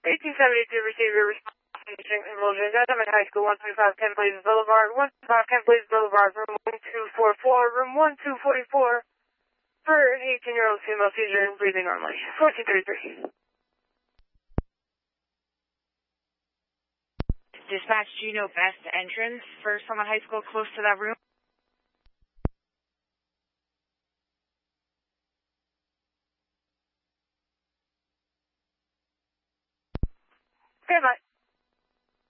1872 receiver response Gentleman High School, 125 Ken Blaze Boulevard, 125 Ken Blaze Boulevard, room 1244, room 1244, for an 18-year-old female seizure and breathing normally. 1433. Dispatch, do you know best entrance for Summit High School close to that room? Okay, bye.